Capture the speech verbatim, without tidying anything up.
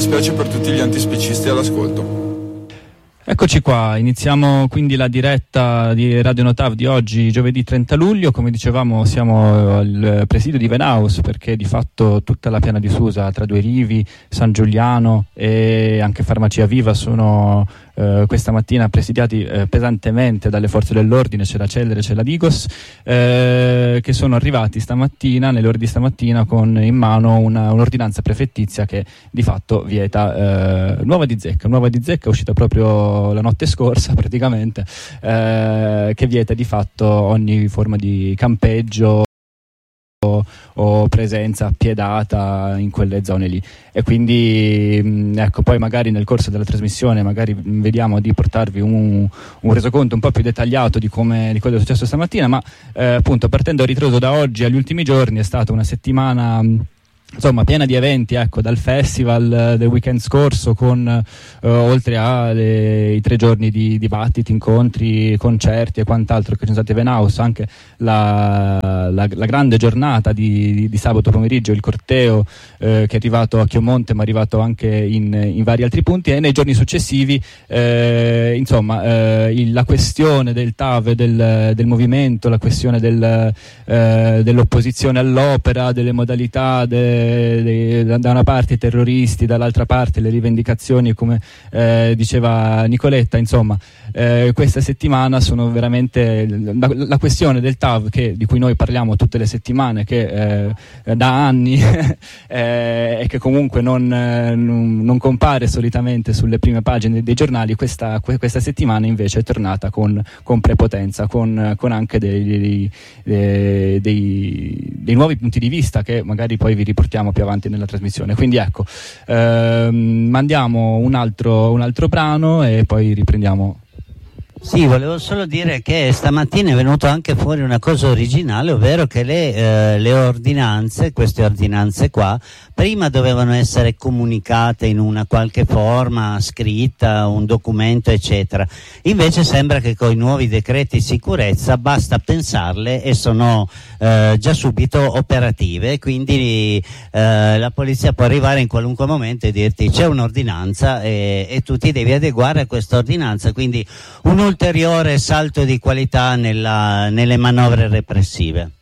dispiace per tutti gli antispecisti all'ascolto. Eccoci qua, iniziamo quindi la diretta di Radio Notav di oggi, giovedì trenta luglio. Come dicevamo siamo al presidio di Venaus, perché di fatto tutta la piana di Susa tra Due Rivi, San Giuliano e anche Farmacia Viva sono eh, questa mattina presidiati eh, pesantemente dalle forze dell'ordine. C'è la Cellere, c'è la Digos, eh, che sono arrivati stamattina, nelle ore di stamattina, con in mano una, un'ordinanza prefettizia che di fatto vieta eh, nuova di zecca, nuova di zecca uscita proprio la notte scorsa praticamente, eh, che vieta di fatto ogni forma di campeggio o, o presenza appiedata in quelle zone lì. E quindi mh, ecco, poi magari nel corso della trasmissione magari mh, vediamo di portarvi un, un resoconto un po' più dettagliato di come di quello che è successo stamattina, ma eh, appunto partendo a ritroso da oggi agli ultimi giorni è stata una settimana mh, insomma piena di eventi, ecco, dal festival del weekend scorso con eh, oltre ai tre giorni di dibattiti, incontri, concerti e quant'altro che ci sono stati a Venaus, anche la, la, la grande giornata di, di, di sabato pomeriggio, il corteo eh, che è arrivato a Chiomonte ma è arrivato anche in, in vari altri punti, e nei giorni successivi eh, insomma eh, il, la questione del T A V, del, del movimento, la questione del, eh, dell'opposizione all'opera, delle modalità de, da una parte i terroristi, dall'altra parte le rivendicazioni, come eh, diceva Nicoletta, insomma eh, questa settimana sono veramente la, la questione del T A V, che, di cui noi parliamo tutte le settimane, che eh, da anni eh, e che comunque non, non, non compare solitamente sulle prime pagine dei giornali, questa, questa settimana invece è tornata con, con prepotenza, con, con anche dei, dei, dei, dei nuovi punti di vista che magari poi vi riportiamo più avanti nella trasmissione. Quindi ecco, ehm, mandiamo un altro, un altro brano e poi riprendiamo. Sì, volevo solo dire che stamattina è venuto anche fuori una cosa originale, ovvero che le, eh, le ordinanze, queste ordinanze qua, prima dovevano essere comunicate in una qualche forma, scritta, un documento, eccetera. Invece sembra che con i nuovi decreti sicurezza basta pensarle e sono eh, già subito operative, quindi eh, la polizia può arrivare in qualunque momento e dirti c'è un'ordinanza e, e tu ti devi adeguare a questa ordinanza, quindi un ulteriore salto di qualità nella, nelle manovre repressive.